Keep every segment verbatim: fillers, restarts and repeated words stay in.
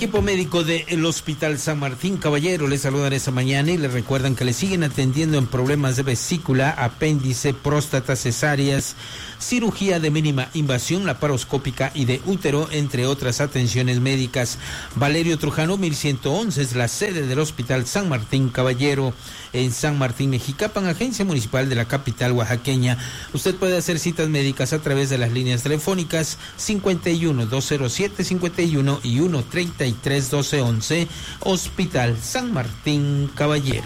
Equipo médico del Hospital San Martín Caballero les saludan esta mañana y les recuerdan que le siguen atendiendo en problemas de vesícula, apéndice, próstata, cesáreas, cirugía de mínima invasión, laparoscópica y de útero, entre otras atenciones médicas. Valerio Trujano, mil ciento once, es la sede del Hospital San Martín Caballero, en San Martín, Mexicapan, agencia municipal de la capital oaxaqueña. Usted puede hacer citas médicas a través de las líneas telefónicas cincuenta y uno, doscientos siete, cincuenta y uno y uno treinta y tres, doce, once, Hospital San Martín Caballero.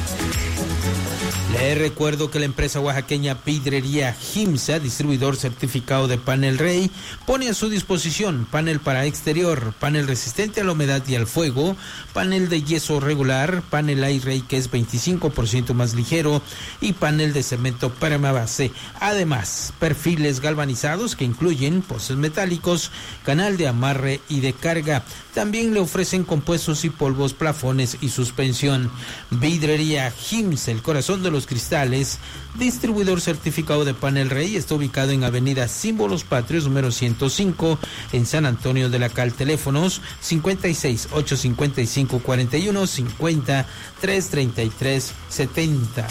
Les recuerdo que la empresa oaxaqueña Vidrería Gimsa, distribuidor certificado de Panel Rey, pone a su disposición panel para exterior, panel resistente a la humedad y al fuego, panel de yeso regular, panel iRay que es veinticinco por ciento más ligero y panel de cemento permabase. Además, perfiles galvanizados que incluyen postes metálicos, canal de amarre y de carga. También le ofrecen compuestos y polvos, plafones y suspensión. Vidrería Gimsa, el corazón de los cristales, distribuidor certificado de Panel Rey, está ubicado en Avenida Símbolos Patrios número ciento cinco en San Antonio de la Cal. Teléfonos cincuenta y seis, ochocientos cincuenta y cinco, cuarenta y uno cincuenta, trescientos treinta y tres, setenta.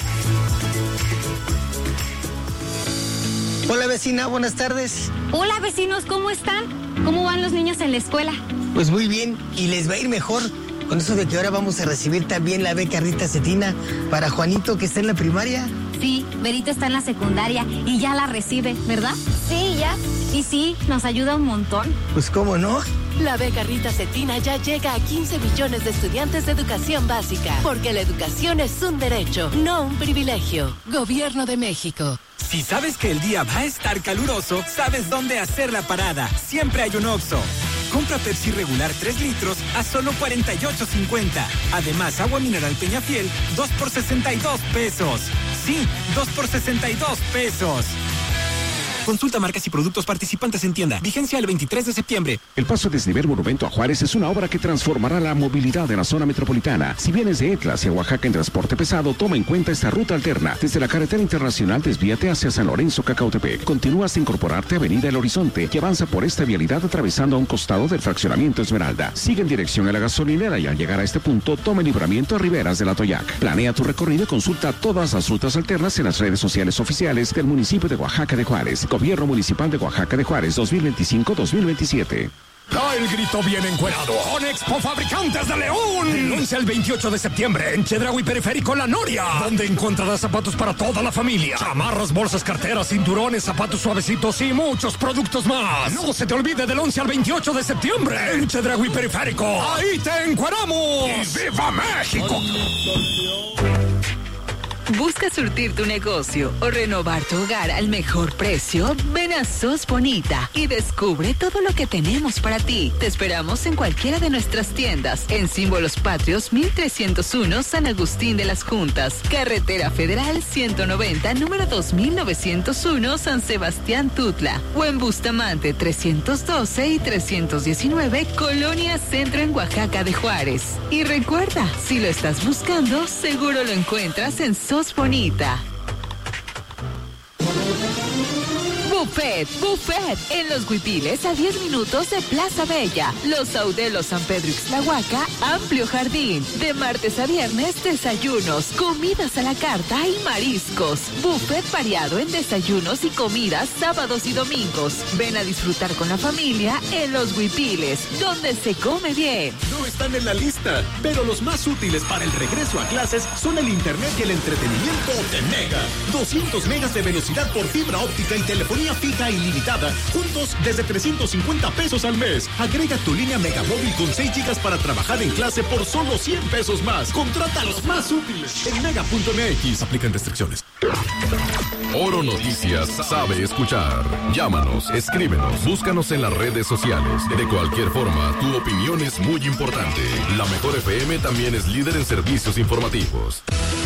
Hola vecina, buenas tardes. Hola vecinos, ¿cómo están? ¿Cómo van los niños en la escuela? Pues muy bien, y les va a ir mejor con eso de que ahora vamos a recibir también la beca Rita Cetina para Juanito, que está en la primaria. Sí, Berito está en la secundaria y ya la recibe, ¿verdad? Sí, ya. Y sí, nos ayuda un montón. Pues cómo no. La beca Rita Cetina ya llega a quince millones de estudiantes de educación básica, porque la educación es un derecho, no un privilegio. Gobierno de México. Si sabes que el día va a estar caluroso, sabes dónde hacer la parada. Siempre hay un Oxxo. Compra Pepsi regular tres litros a solo cuarenta y ocho cincuenta. Además, agua mineral Peñafiel, dos por sesenta y dos pesos. Sí, dos por sesenta y dos pesos. Consulta marcas y productos participantes en tienda. Vigencia el veintitrés de septiembre. El paso desnivel Monumento a Juárez es una obra que transformará la movilidad de la zona metropolitana. Si vienes de Etla hacia Oaxaca en transporte pesado, toma en cuenta esta ruta alterna. Desde la carretera internacional, desvíate hacia San Lorenzo, Cacautepec. Continúa hasta incorporarte a Avenida El Horizonte y avanza por esta vialidad atravesando a un costado del fraccionamiento Esmeralda. Sigue en dirección a la gasolinera y al llegar a este punto, toma el libramiento a Riberas de la Toyac. Planea tu recorrido y consulta todas las rutas alternas en las redes sociales oficiales del municipio de Oaxaca de Juárez. Gobierno Municipal de Oaxaca de Juárez dos mil veinticinco a dos mil veintisiete. Da el grito bien encuerado con Expo Fabricantes de León. Del once al veintiocho de septiembre en Chedraui Periférico La Noria, donde encontrarás zapatos para toda la familia, chamarras, bolsas, carteras, cinturones, zapatos suavecitos y muchos productos más. No se te olvide del once al veintiocho de septiembre en Chedraui Periférico. Ahí te encueramos. ¡Y viva México! ¿Buscas surtir tu negocio o renovar tu hogar al mejor precio? Ven a Sos Bonita y descubre todo lo que tenemos para ti. Te esperamos en cualquiera de nuestras tiendas. En Símbolos Patrios mil trescientos uno, San Agustín de las Juntas. Carretera Federal ciento noventa, número dos mil novecientos uno, San Sebastián Tutla. O en Bustamante trescientos doce y trescientos diecinueve, Colonia Centro en Oaxaca de Juárez. Y recuerda, si lo estás buscando, seguro lo encuentras en Sos Bonita. Buffet, Buffet, en Los Huipiles a diez minutos de Plaza Bella. Los Audelos San Pedro Ixtlahuaca, amplio jardín. De martes a viernes, desayunos, comidas a la carta y mariscos. Buffet variado en desayunos y comidas sábados y domingos. Ven a disfrutar con la familia en Los Huipiles, donde se come bien. No están en la lista, pero los más útiles para el regreso a clases son el internet y el entretenimiento de Mega. doscientos megas de velocidad por fibra óptica y telefonía fija ilimitada, juntos desde trescientos cincuenta pesos al mes. Agrega tu línea Megamóvil con seis gigas para trabajar en clase por solo cien pesos más. Contrata los más útiles en mega punto m x. Aplican restricciones. Oro Noticias sabe escuchar. Llámanos, escríbenos, búscanos en las redes sociales. De cualquier forma, tu opinión es muy importante. La Mejor F M también es líder en servicios informativos.